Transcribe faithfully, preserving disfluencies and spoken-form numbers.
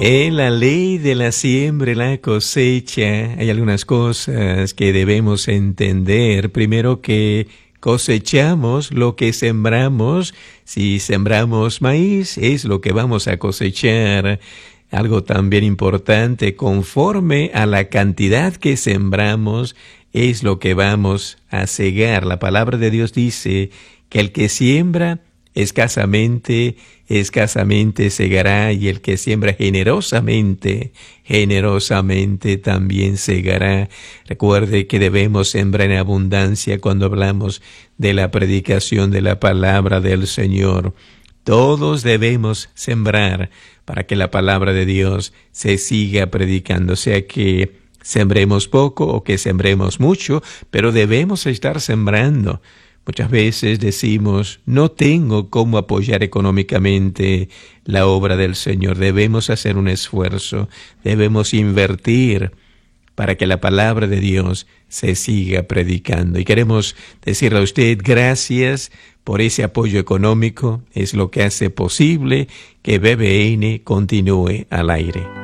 En la ley de la siembra y la cosecha hay algunas cosas que debemos entender. Primero, que cosechamos lo que sembramos. Si sembramos maíz, es lo que vamos a cosechar. Algo también importante, conforme a la cantidad que sembramos, es lo que vamos a segar. La palabra de Dios dice que el que siembra escasamente, escasamente segará, y el que siembra generosamente, generosamente también segará. Recuerde que debemos sembrar en abundancia cuando hablamos de la predicación de la palabra del Señor. Todos debemos sembrar para que la palabra de Dios se siga predicando, sea que sembremos poco o que sembremos mucho, pero debemos estar sembrando. Muchas veces decimos, no tengo cómo apoyar económicamente la obra del Señor. Debemos hacer un esfuerzo, debemos invertir para que la palabra de Dios se siga predicando. Y queremos decirle a usted gracias por ese apoyo económico. Es lo que hace posible que B B N continúe al aire.